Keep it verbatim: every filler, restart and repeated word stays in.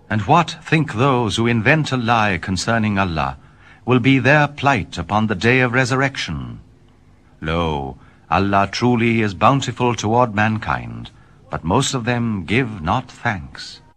And what think those who invent a lie concerning Allah will be their plight upon the day of resurrection? Lo, Allah truly is bountiful toward mankind, but most of them give not thanks.